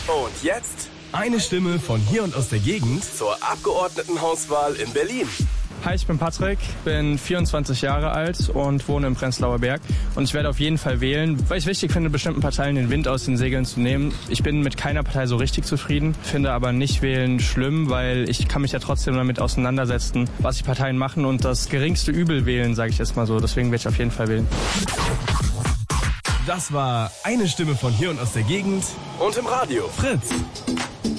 Und jetzt eine Stimme von hier und aus der Gegend zur Abgeordnetenhauswahl in Berlin. Hi, ich bin Patrick, bin 24 Jahre alt und wohne im Prenzlauer Berg. Und ich werde auf jeden Fall wählen, weil ich wichtig finde, bestimmten Parteien den Wind aus den Segeln zu nehmen. Ich bin mit keiner Partei so richtig zufrieden, finde aber nicht wählen schlimm, weil ich kann mich ja trotzdem damit auseinandersetzen, was die Parteien machen und das geringste Übel wählen, sage ich jetzt mal so. Deswegen werde ich auf jeden Fall wählen. Das war eine Stimme von hier und aus der Gegend Und im Radio Fritz.